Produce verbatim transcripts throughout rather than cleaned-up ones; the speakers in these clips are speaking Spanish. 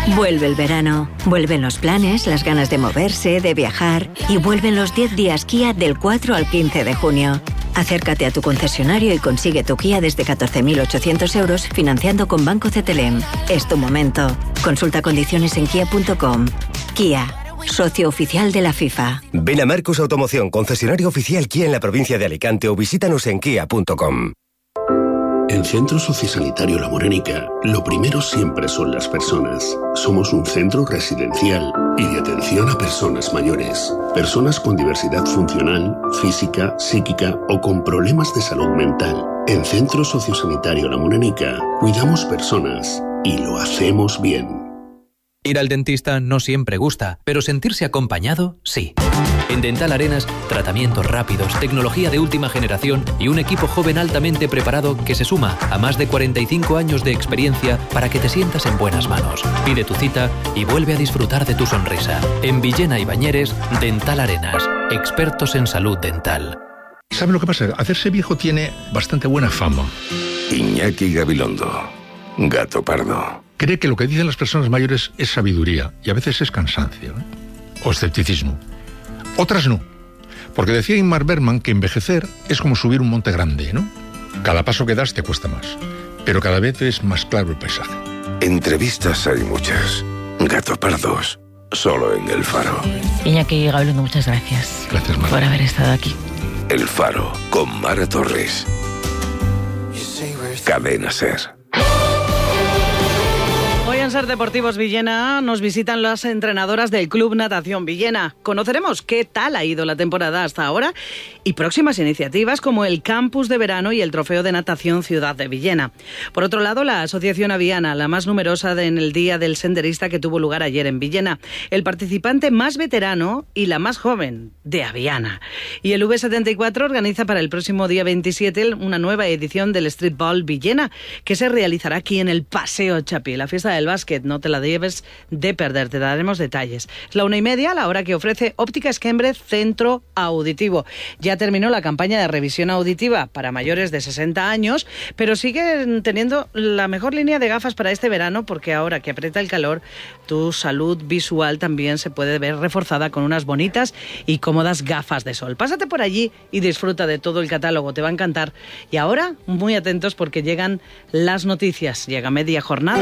Vuelve el verano, vuelven los planes, las ganas de moverse, de viajar y vuelven los diez días Kia del cuatro al quince de junio. Acércate a tu concesionario y consigue tu Kia desde catorce mil ochocientos euros financiando con Banco C T L M. Es tu momento. Consulta condiciones en kia punto com. Kia, socio oficial de la FIFA. Ven a Marcos Automoción, concesionario oficial Kia en la provincia de Alicante o visítanos en kia punto com. En Centro Sociosanitario La Morenica, lo primero siempre son las personas. Somos un centro residencial y de atención a personas mayores. Personas con diversidad funcional, física, psíquica o con problemas de salud mental. En Centro Sociosanitario La Morenica, cuidamos personas y lo hacemos bien. Ir al dentista no siempre gusta, pero sentirse acompañado, sí. En Dental Arenas, tratamientos rápidos, tecnología de última generación y un equipo joven altamente preparado que se suma a más de cuarenta y cinco años de experiencia para que te sientas en buenas manos. Pide tu cita y vuelve a disfrutar de tu sonrisa. En Villena y Bañeres, Dental Arenas, expertos en salud dental. ¿Sabe lo que pasa? Hacerse viejo tiene bastante buena fama. Iñaki Gabilondo, gato pardo. Cree que lo que dicen las personas mayores es sabiduría y a veces es cansancio, ¿eh? O escepticismo. Otras no, porque decía Ingmar Bergman que envejecer es como subir un monte grande, ¿no? Cada paso que das te cuesta más, pero cada vez es más claro el paisaje. Entrevistas hay muchas. Gato pardos, solo en El Faro. Iñaki Gabilondo, muchas gracias. Gracias, Mara, por haber estado aquí. El Faro, con Mara Torres. Cadena Ser. En Ser Deportivos Villena nos visitan las entrenadoras del Club Natación Villena. Conoceremos qué tal ha ido la temporada hasta ahora y próximas iniciativas como el Campus de Verano y el Trofeo de Natación Ciudad de Villena. Por otro lado, la Asociación Aviana, la más numerosa en el Día del Senderista que tuvo lugar ayer en Villena. El participante más veterano y la más joven de Aviana. Y el V setenta y cuatro organiza para el próximo día veintisiete una nueva edición del Streetball Villena que se realizará aquí en el Paseo Chapí, la fiesta del básquet. No te la debes de perder, te daremos detalles. Es la una y media, la hora que ofrece Óptica Esquembre Centro Auditivo. Ya terminó la campaña de revisión auditiva para mayores de sesenta años, pero siguen teniendo la mejor línea de gafas para este verano porque ahora que aprieta el calor, tu salud visual también se puede ver reforzada con unas bonitas y cómodas gafas de sol. Pásate por allí y disfruta de todo el catálogo, te va a encantar. Y ahora, muy atentos porque llegan las noticias, llega media jornada.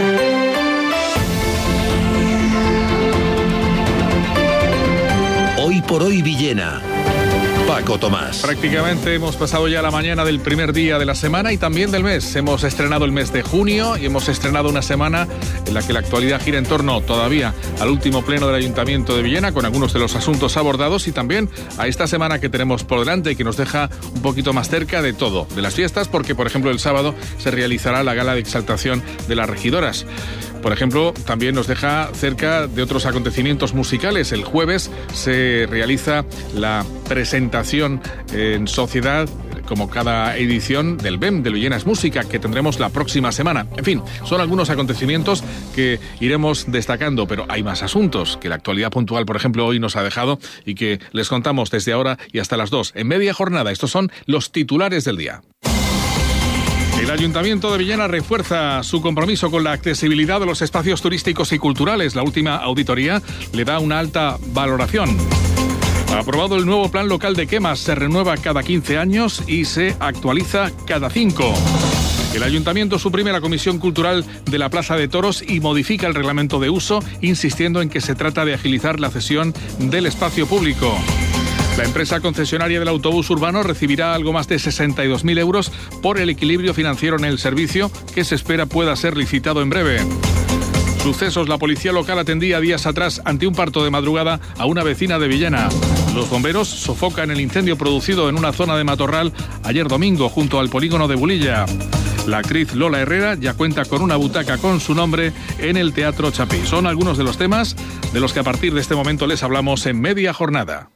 Hoy por hoy Villena. Paco Tomás. Prácticamente hemos pasado ya la mañana del primer día de la semana y también del mes. Hemos estrenado el mes de junio y hemos estrenado una semana en la que la actualidad gira en torno todavía al último pleno del Ayuntamiento de Villena con algunos de los asuntos abordados y también a esta semana que tenemos por delante y que nos deja un poquito más cerca de todo, de las fiestas, porque por ejemplo el sábado se realizará la gala de exaltación de las regidoras. Por ejemplo, también nos deja cerca de otros acontecimientos musicales. El jueves se realiza la presentación en sociedad, como cada edición, del B E M, de Villena es Música, que tendremos la próxima semana. En fin, son algunos acontecimientos que iremos destacando, pero hay más asuntos que la actualidad puntual, por ejemplo, hoy nos ha dejado y que les contamos desde ahora y hasta las dos, en media jornada. Estos son los titulares del día. El Ayuntamiento de Villena refuerza su compromiso con la accesibilidad de los espacios turísticos y culturales. La última auditoría le da una alta valoración. Ha aprobado el nuevo plan local de quemas. Se renueva cada quince años y se actualiza cada cinco. El Ayuntamiento suprime la Comisión Cultural de la Plaza de Toros y modifica el reglamento de uso, insistiendo en que se trata de agilizar la cesión del espacio público. La empresa concesionaria del autobús urbano recibirá algo más de sesenta y dos mil euros por el equilibrio financiero en el servicio, que se espera pueda ser licitado en breve. Sucesos. La policía local atendía días atrás ante un parto de madrugada a una vecina de Villena. Los bomberos sofocan el incendio producido en una zona de matorral ayer domingo junto al polígono de Bulilla. La actriz Lola Herrera ya cuenta con una butaca con su nombre en el Teatro Chapí. Son algunos de los temas de los que a partir de este momento les hablamos en media jornada.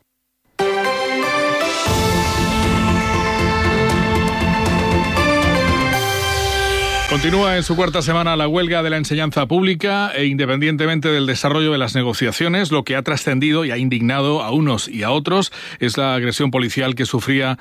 Continúa en su cuarta semana la huelga de la enseñanza pública e independientemente del desarrollo de las negociaciones, lo que ha trascendido y ha indignado a unos y a otros es la agresión policial que sufría